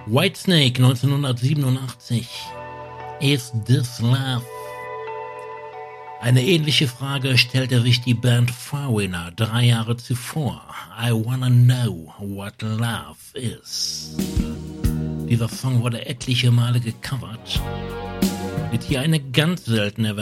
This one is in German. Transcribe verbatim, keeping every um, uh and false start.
Whitesnake neunzehnhundertsiebenundachtzig. Is This Love? Eine ähnliche Frage stellte sich die Band Foreigner drei Jahre zuvor. I Wanna Know What Love Is. Dieser Song wurde etliche Male gecovert. Jetzt hier eine ganz seltene